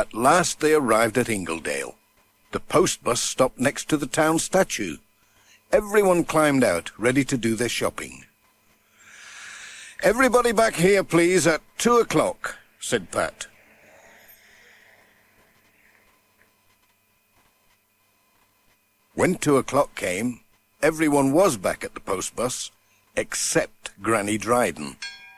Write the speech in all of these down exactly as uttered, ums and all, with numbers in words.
At last they arrived at Ingledale. The post bus stopped next to the town statue. Everyone climbed out, ready to do their shopping. "Everybody back here, please, at two o'clock, said Pat. When two o'clock came, everyone was back at the post bus, except Granny Dryden.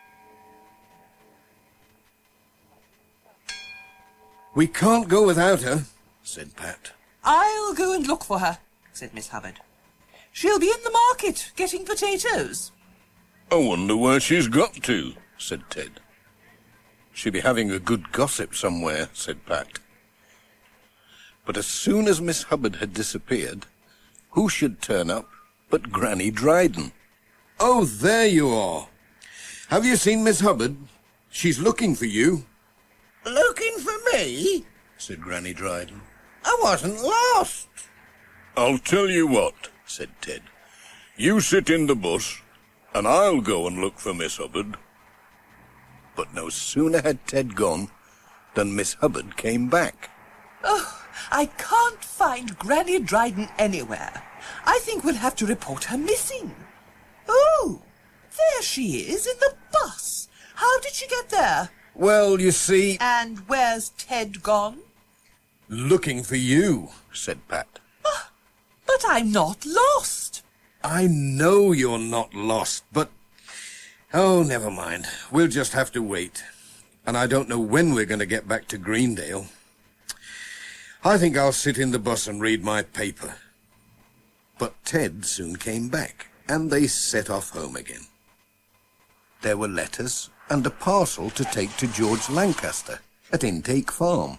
"We can't go without her," said Pat. "I'll go and look for her," said Miss Hubbard. "She'll be in the market, getting potatoes." "I wonder where she's got to," said Ted. "She'll be having a good gossip somewhere," said Pat. But as soon as Miss Hubbard had disappeared, who should turn up but Granny Dryden. "Oh, there you are. Have you seen Miss Hubbard? She's looking for you." "Looking for me?" said Granny Dryden. "I wasn't lost." "I'll tell you what," said Ted. "You sit in the bus, and I'll go and look for Miss Hubbard." But no sooner had Ted gone than Miss Hubbard came back. "Oh, I can't find Granny Dryden anywhere. I think we'll have to report her missing. Oh, there she is in the bus. How did she get there? "Well, you see—" And where's Ted gone?" "Looking for you," said Pat. Oh, but I'm not lost." "I know you're not lost, but... Oh, never mind. We'll just have to wait. And I don't know when we're going to get back to Greendale. I think I'll sit in the bus and read my paper." But Ted soon came back, and they set off home again. There were letters and a parcel to take to George Lancaster at Intake Farm.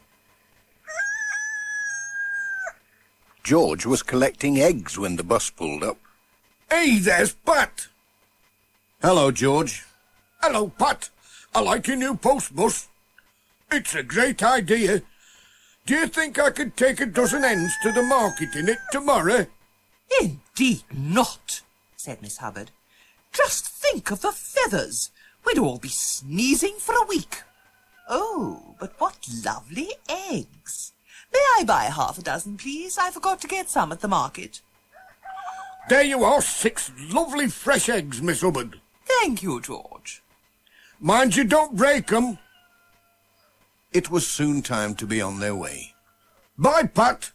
George was collecting eggs when the bus pulled up. "Hey, there's Pat!" "Hello, George." "Hello, Pat. I like your new post bus. It's a great idea. Do you think I could take a dozen hens to the market in it tomorrow?" "Indeed not," said Miss Hubbard. "Just think of the feathers. We'd all be sneezing for a week. Oh, but what lovely eggs. May I buy half a dozen, please? I forgot to get some at the market." "There you are, six lovely fresh eggs, Miss Hubbard." "Thank you, George." "Mind you don't break 'em." It was soon time to be on their way. "Bye, Pat."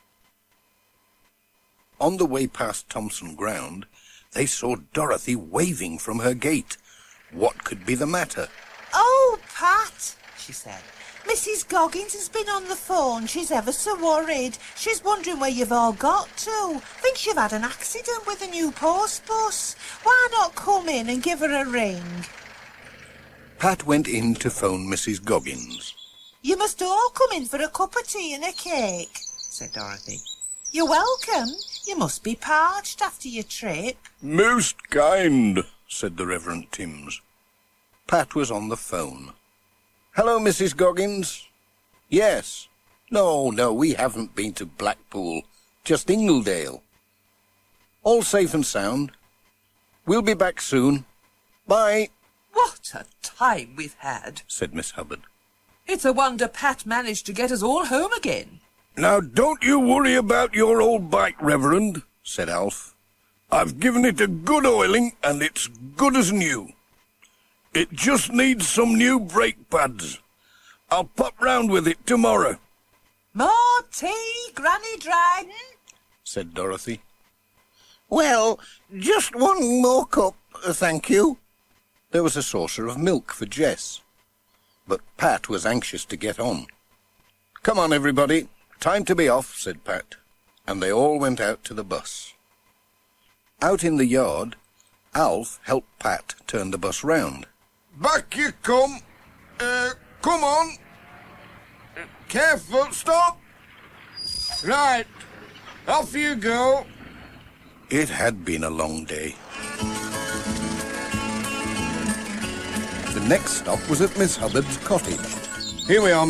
On the way past Thompson Ground, they saw Dorothy waving from her gate. What could be the matter? "Oh, Pat," she said, "Missus Goggins has been on the phone. She's ever so worried. She's wondering where you've all got to. Thinks you've had an accident with the new post bus. Why not come in and give her a ring?" Pat went in to phone Missus Goggins. "You must all come in for a cup of tea and a cake," said Dorothy. "You're welcome. You must be parched after your trip." "Most kind," said the Reverend Timms. Pat was on the phone. "Hello, Missus Goggins." "Yes." "No, no, we haven't been to Blackpool. Just Ingledale." "All safe and sound. We'll be back soon. Bye." "What a time we've had," said Miss Hubbard. "It's a wonder Pat managed to get us all home again." "Now, don't you worry about your old bike, Reverend," said Alf. "I've given it a good oiling, and it's good as new. It just needs some new brake pads. I'll pop round with it tomorrow." "More tea, Granny Dryden?" said Dorothy. "Well, just one more cup, thank you." There was a saucer of milk for Jess. But Pat was anxious to get on. "Come on, everybody. Time to be off," said Pat, and they all went out to the bus. Out in the yard, Alf helped Pat turn the bus round. "Back you come. Uh, come on. Uh, careful, stop. Right, off you go." It had been a long day. The next stop was at Miss Hubbard's cottage. "Here we are,